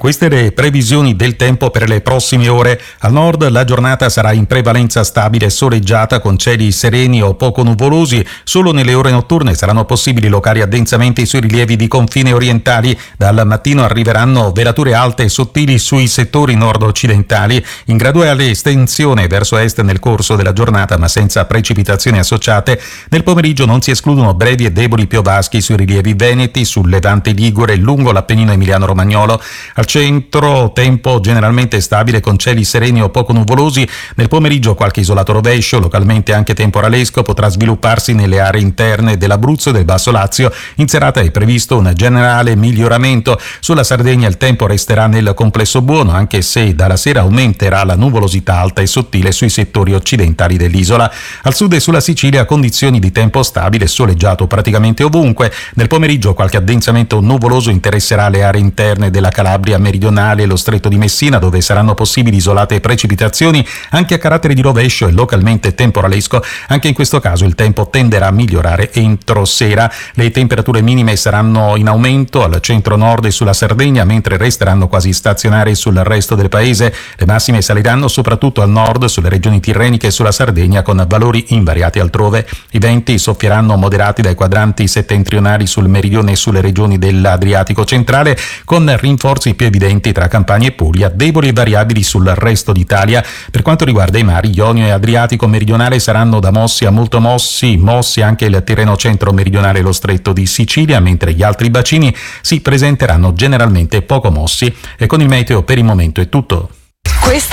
Queste le previsioni del tempo per le prossime ore. Al nord la giornata sarà in prevalenza stabile e soleggiata con cieli sereni o poco nuvolosi. Solo nelle ore notturne saranno possibili locali addensamenti sui rilievi di confine orientali. Dal mattino arriveranno velature alte e sottili sui settori nord-occidentali, in graduale estensione verso est nel corso della giornata, ma senza precipitazioni associate. Nel pomeriggio non si escludono brevi e deboli piovaschi sui rilievi veneti, sul levante ligure, lungo l'Appennino emiliano-romagnolo. Al centro tempo generalmente stabile con cieli sereni o poco nuvolosi. Nel pomeriggio qualche isolato rovescio, localmente anche temporalesco, potrà svilupparsi nelle aree interne dell'Abruzzo e del Basso Lazio. In serata è previsto un generale miglioramento. Sulla Sardegna il tempo resterà nel complesso buono, anche se dalla sera aumenterà la nuvolosità alta e sottile sui settori occidentali dell'isola. Al sud e sulla Sicilia condizioni di tempo stabile e soleggiato praticamente ovunque. Nel pomeriggio qualche addensamento nuvoloso interesserà le aree interne della Calabria meridionale e lo stretto di Messina, dove saranno possibili isolate precipitazioni anche a carattere di rovescio e localmente temporalesco. Anche in questo caso il tempo tenderà a migliorare entro sera. Le temperature minime saranno in aumento al centro-nord e sulla Sardegna, mentre resteranno quasi stazionarie sul resto del paese. Le massime saliranno soprattutto al nord, sulle regioni tirreniche e sulla Sardegna, con valori invariati altrove. I venti soffieranno moderati dai quadranti settentrionali sul meridione e sulle regioni dell'Adriatico centrale, con rinforzi più evidenti tra Campania e Puglia, deboli e variabili sul resto d'Italia. Per quanto riguarda i mari, Ionio e Adriatico meridionale saranno da mossi a molto mossi anche il Tirreno centro-meridionale e lo stretto di Sicilia, mentre gli altri bacini si presenteranno generalmente poco mossi. E con il meteo per il momento è tutto. Questa